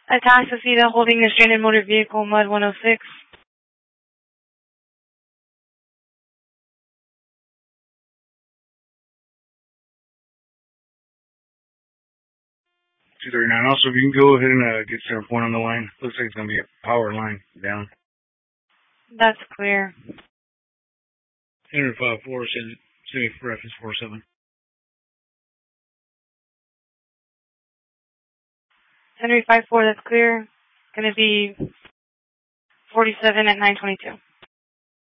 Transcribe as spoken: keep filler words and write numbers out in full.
Atascocita holding the stranded motor vehicle, Mud one oh six. two thirty-nine. Also, if you can go ahead and uh, get center point on the line. Looks like it's going to be a power line down. That's clear. Henry five four, send me for reference four seven. Henry five four, that's clear. Going to be forty-seven at nine twenty-two.